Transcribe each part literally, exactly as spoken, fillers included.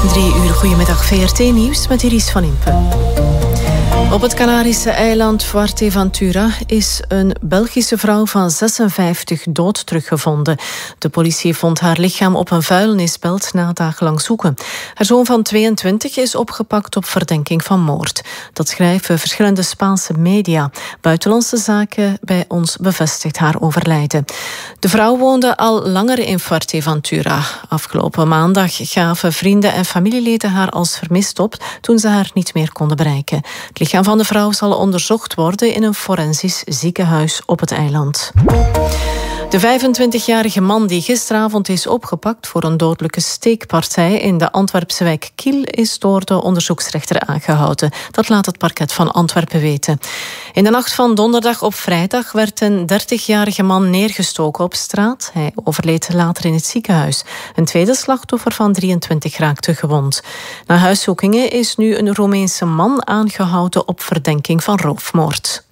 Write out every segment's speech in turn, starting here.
Drie uur, goedemiddag, V R T-nieuws met Iris van Impen. Op het Canarische eiland Fuerteventura is een Belgische vrouw van zesenvijftig dood teruggevonden. De politie vond haar lichaam op een vuilnisbelt na dagenlang zoeken. Haar zoon van tweeëntwintig is opgepakt op verdenking van moord. Dat schrijven verschillende Spaanse media. Buitenlandse Zaken bij ons bevestigt haar overlijden. De vrouw woonde al langer in Fuerteventura. Afgelopen maandag gaven vrienden en familieleden haar als vermist op toen ze haar niet meer konden bereiken. Het lichaam van de vrouw zal onderzocht worden in een forensisch ziekenhuis op het eiland. De vijfentwintigjarige man die gisteravond is opgepakt voor een dodelijke steekpartij in de Antwerpse wijk Kiel is door de onderzoeksrechter aangehouden. Dat laat het parket van Antwerpen weten. In de nacht van donderdag op vrijdag werd een dertigjarige man neergestoken op straat. Hij overleed later in het ziekenhuis. Een tweede slachtoffer van drieëntwintig raakte gewond. Na huiszoekingen is nu een Roemeense man aangehouden op verdenking van roofmoord.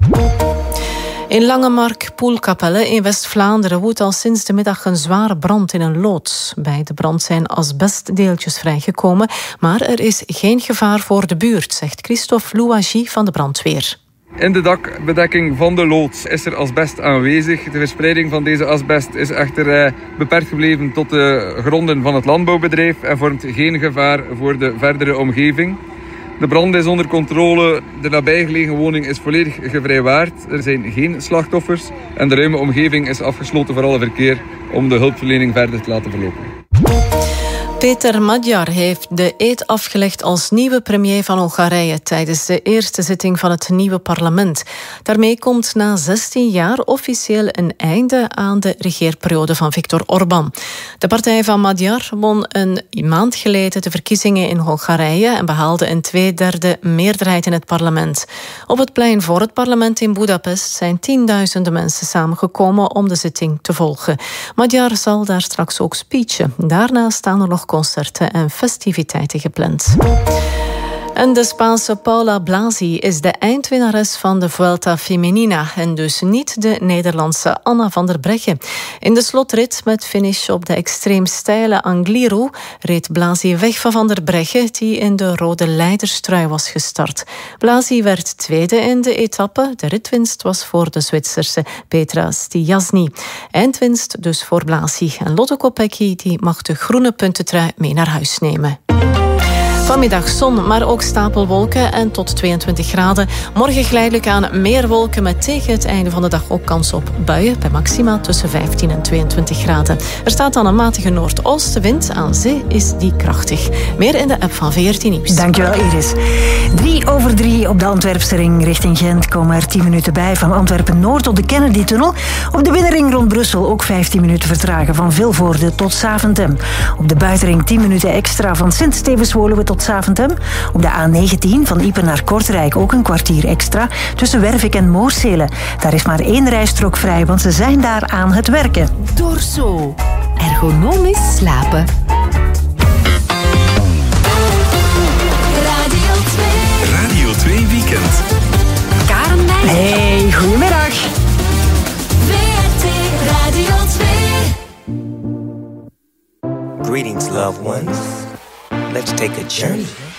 In Langemark, Poelkapelle in West-Vlaanderen woedt al sinds de middag een zware brand in een loods. Bij de brand zijn asbestdeeltjes vrijgekomen, maar er is geen gevaar voor de buurt, zegt Christophe Louagie van de brandweer. In de dakbedekking van de loods is er asbest aanwezig. De verspreiding van deze asbest is echter eh, beperkt gebleven tot de gronden van het landbouwbedrijf en vormt geen gevaar voor de verdere omgeving. De brand is onder controle, de nabijgelegen woning is volledig gevrijwaard. Er zijn geen slachtoffers en de ruime omgeving is afgesloten voor alle verkeer om de hulpverlening verder te laten verlopen. Peter Magyar heeft de eed afgelegd als nieuwe premier van Hongarije tijdens de eerste zitting van het nieuwe parlement. Daarmee komt na zestien jaar officieel een einde aan de regeerperiode van Viktor Orbán. De partij van Magyar won een maand geleden de verkiezingen in Hongarije en behaalde een tweederde meerderheid in het parlement. Op het plein voor het parlement in Budapest zijn tienduizenden mensen samengekomen om de zitting te volgen. Magyar zal daar straks ook speechen. Daarna staan er nog concerten en festiviteiten gepland. En de Spaanse Paula Blasi is de eindwinnares van de Vuelta Femenina en dus niet de Nederlandse Anna van der Breggen. In de slotrit met finish op de extreem steile Angliru reed Blasi weg van Van der Breggen die in de rode leiderstrui was gestart. Blasi werd tweede in de etappe. De ritwinst was voor de Zwitserse Petra Stiassny. Eindwinst dus voor Blasi. En Lotte Kopecky die mag de groene puntentrui mee naar huis nemen. Vanmiddag zon, maar ook stapelwolken en tot tweeëntwintig graden. Morgen geleidelijk aan meer wolken met tegen het einde van de dag ook kans op buien bij maxima tussen vijftien en tweeëntwintig graden. Er staat dan een matige noordoostenwind. Aan zee is die krachtig. Meer in de app van V R T Nieuws. Dankjewel Iris. Drie over drie op de Antwerpse ring richting Gent komen er tien minuten bij. Van Antwerpen-Noord tot de Kennedy-tunnel. Op de binnenring rond Brussel ook vijftien minuten vertragen van Vilvoorde tot Zaventem. Op de buitenring tien minuten extra van Sint-Stevens-Woluwe tot Zaventem. Op de A negentien van Ieper naar Kortrijk ook een kwartier extra tussen Wervik en Moorsele. Daar is maar één rijstrook vrij, want ze zijn daar aan het werken. Dorso. Ergonomisch slapen. Radio twee. Radio twee Weekend. Karen Meijner. Hey, goedemiddag. V R T Radio twee. Greetings, loved ones. Let's take a journey